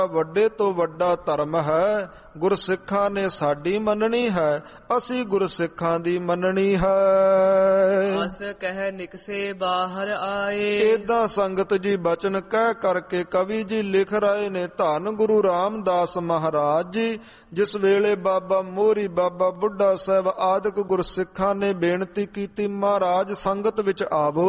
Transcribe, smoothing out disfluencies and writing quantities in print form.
ਵੱਡੇ ਤੋਂ ਵੱਡਾ ਧਰਮ ਹੈ, ਗੁਰਸਿੱਖਾਂ ਨੇ ਸਾਡੀ ਮੰਨਣੀ ਹੈ, ਅਸੀਂ ਗੁਰਸਿੱਖਾਂ ਦੀ ਮੰਨਣੀ ਹੈ। ਅਸ ਕਹਿ ਨਿਕਸੇ ਬਾਹਰ ਆਏ। ਏਦਾਂ ਸੰਗਤ ਜੀ ਬਚਨ ਕਹਿ ਕਰਕੇ ਕਵੀ ਜੀ ਲਿਖ ਰਹੇ ਨੇ। ਧੰਨ ਗੁਰੂ ਰਾਮਦਾਸ ਮਹਾਰਾਜ ਜੀ, ਜਿਸ ਵੇਲੇ ਬਾਬਾ ਮੋਹਰੀ, ਬਾਬਾ ਬੁੱਢਾ ਸਾਹਿਬ ਆਦਿਕ ਗੁਰਸਿੱਖਾਂ ਨੇ ਬੇਨਤੀ ਕੀਤੀ, ਮਹਾਰਾਜ ਸੰਗਤ ਵਿੱਚ ਆਵੋ।